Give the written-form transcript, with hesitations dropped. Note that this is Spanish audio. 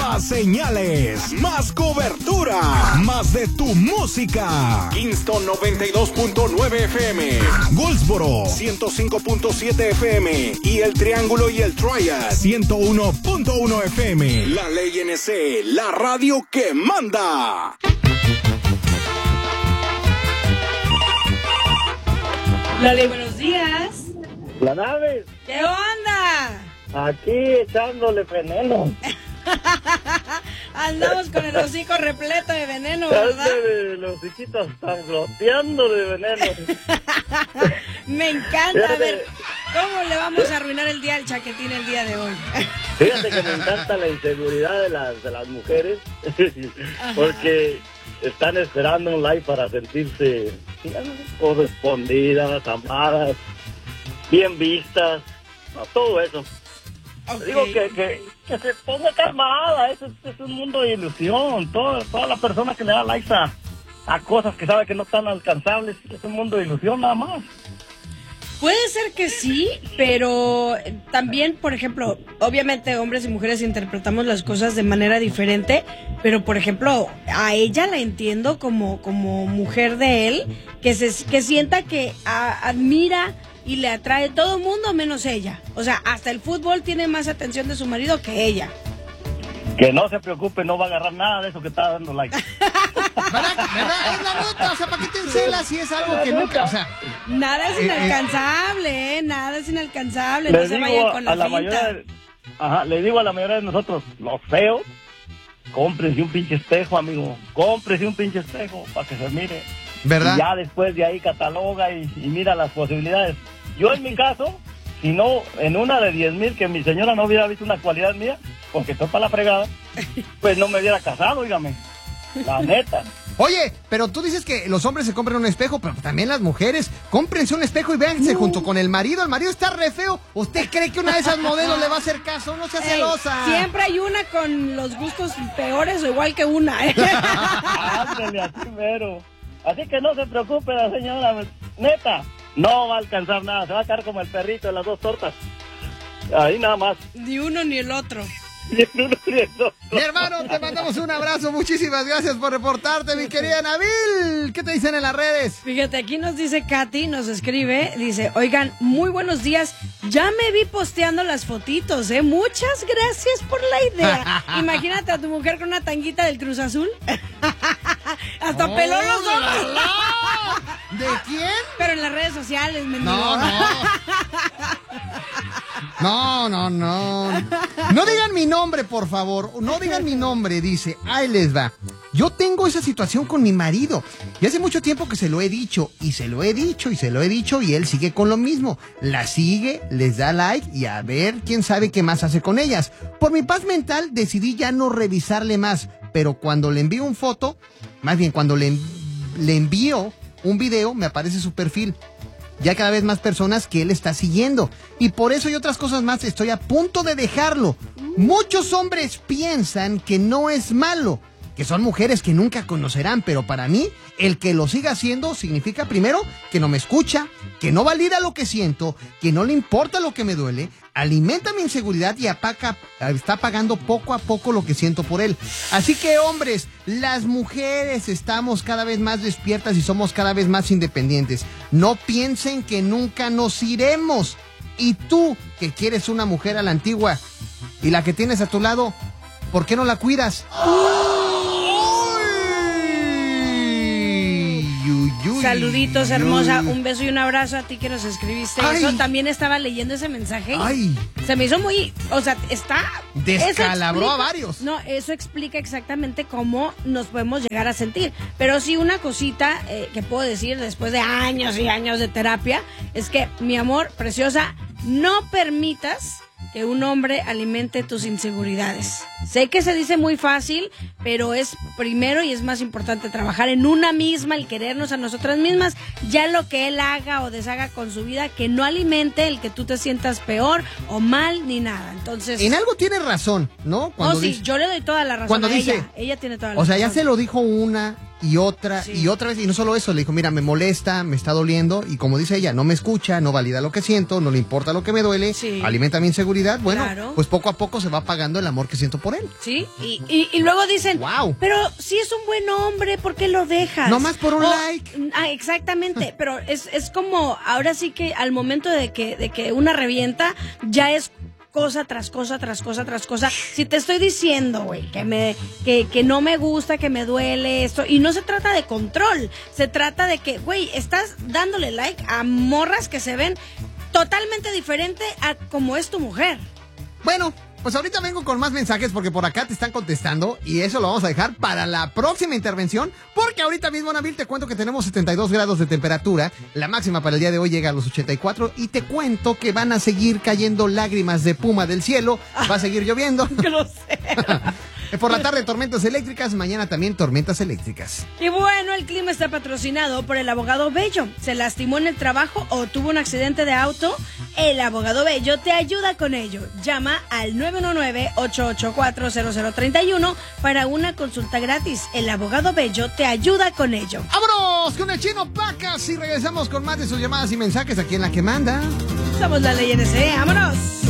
Más señales, más cobertura, más de tu música. Kingston 92.9 FM, Goldsboro 105.7 FM y El Triángulo y el Triad 101.1 FM. La Ley NC, la radio que manda. La Ley, buenos días. La nave. ¿Qué onda? Aquí echándole veneno. Andamos con el hocico repleto de veneno, ¿verdad? Los hociquitos están floteando de veneno. Me encanta. A ver, ¿cómo le vamos a arruinar el día al Chaquetín el día de hoy? Fíjate que me encanta la inseguridad de las mujeres. Porque están esperando un like para sentirse correspondidas, amadas, bien vistas, todo eso. Okay. Digo que se ponga calmada, es un mundo de ilusión. Toda la persona que le da likes a cosas que sabe que no están alcanzables, es un mundo de ilusión nada más. Puede ser que sí, pero también, por ejemplo, obviamente hombres y mujeres interpretamos las cosas de manera diferente, pero por ejemplo, a ella la entiendo como mujer de él, que sienta que admira y le atrae todo el mundo menos ella. O sea, hasta el fútbol tiene más atención de su marido que ella. Que no se preocupe, no va a agarrar nada de eso que está dando like. ¿Verdad? Es la neta, o sea, ¿para qué te encelas si es algo que nunca, o sea... Nada es inalcanzable, nada es inalcanzable, no se vayan con la finta. Le digo a la mayoría de nosotros, los feos, cómprense un pinche espejo, amigo, cómprense un pinche espejo para que se mire. ¿Verdad? Y ya después de ahí cataloga y mira las posibilidades. Yo en mi caso, si no, en una de 10,000 que mi señora no hubiera visto una cualidad mía, porque estoy para la fregada, pues no me hubiera casado, dígame. La neta. Oye, pero tú dices que los hombres se compran un espejo, pero también las mujeres. Cómprense un espejo y véanse junto con el marido. El marido está re feo. ¿Usted cree que una de esas modelos le va a hacer caso? No sea celosa. Siempre hay una con los gustos peores o igual que una, Ándale, así mero. Así que no se preocupe la señora, neta. No va a alcanzar nada. Se va a quedar como el perrito de las dos tortas. Ahí nada más. Ni uno ni el otro. Mi hermano, te mandamos un abrazo. Muchísimas gracias por reportarte, mi querida Nabil. ¿Qué te dicen en las redes? Fíjate, aquí nos dice Katy, nos escribe, dice, oigan, muy buenos días. Ya me vi posteando las fotitos, Muchas gracias por la idea. Imagínate a tu mujer con una tanguita del Cruz Azul. Hasta peló los ojos. ¿De quién? Pero en las redes sociales, mendigo. No. No digan mi nombre, por favor. No digan mi nombre, dice. Ahí les va. Yo tengo esa situación con mi marido. Y hace mucho tiempo que se lo he dicho. Y se lo he dicho, y él sigue con lo mismo. La sigue, les da like y a ver quién sabe qué más hace con ellas. Por mi paz mental decidí ya no revisarle más. Pero cuando le envío una foto, más bien cuando le envío un video, me aparece su perfil. Ya cada vez más personas que él está siguiendo. Y por eso y otras cosas más estoy a punto de dejarlo. Muchos hombres piensan que no es malo, que son mujeres que nunca conocerán, pero para mí, el que lo siga haciendo significa primero que no me escucha, que no valida lo que siento, que no le importa lo que me duele, alimenta mi inseguridad y está pagando poco a poco lo que siento por él. Así que, hombres, las mujeres estamos cada vez más despiertas y somos cada vez más independientes. No piensen que nunca nos iremos. Y tú, que quieres una mujer a la antigua y la que tienes a tu lado, ¿por qué no la cuidas? Saluditos, hermosa. Un beso y un abrazo a ti que nos escribiste. Eso también estaba leyendo ese mensaje. Se me hizo muy... O sea, descalabró a varios. No, eso explica exactamente cómo nos podemos llegar a sentir. Pero sí, una cosita que puedo decir después de años y años de terapia es que, mi amor, preciosa, no permitas que un hombre alimente tus inseguridades. Sé que se dice muy fácil, pero es primero y es más importante trabajar en una misma, el querernos a nosotras mismas. Ya lo que él haga o deshaga con su vida, que no alimente el que tú te sientas peor o mal ni nada. Entonces, en algo tiene razón, ¿no? Cuando sí, yo le doy toda la razón cuando a dice, ella tiene toda la razón. O sea, ya se lo dijo una y otra vez, y no solo eso, le dijo, mira, me molesta, me está doliendo, y como dice ella, no me escucha, no valida lo que siento, no le importa lo que me duele, alimenta mi inseguridad, bueno, pues poco a poco se va pagando el amor que siento por él. Sí, y luego dicen, wow, pero si es un buen hombre, ¿por qué lo dejas? Nomás por un like. Exactamente, pero es como, ahora sí que al momento de que una revienta, ya es cosa tras cosa, tras cosa, tras cosa. Si te estoy diciendo, güey, que no me gusta, que me duele esto, y no se trata de control, se trata de que, güey, estás dándole like a morras que se ven totalmente diferente a como es tu mujer. Bueno, pues ahorita vengo con más mensajes porque por acá te están contestando y eso lo vamos a dejar para la próxima intervención porque ahorita mismo, Nabil, te cuento que tenemos 72 grados de temperatura, la máxima para el día de hoy llega a los 84 y te cuento que van a seguir cayendo lágrimas de puma del cielo, va a seguir lloviendo. Que lo sé. Por la tarde tormentas eléctricas, mañana también tormentas eléctricas. Y bueno, el clima está patrocinado por el abogado Bello. ¿Se lastimó en el trabajo o tuvo un accidente de auto? El abogado Bello te ayuda con ello. Llama al 919-884-0031 para una consulta gratis. El abogado Bello te ayuda con ello. ¡Vámonos con el Chino Pacas! Y regresamos con más de sus llamadas y mensajes aquí en La Que Manda. Somos la Ley NC. ¡Vámonos!